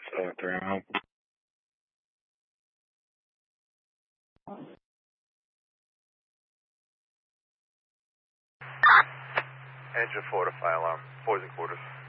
3 help. Engine 4 to fire alarm, poison quarters.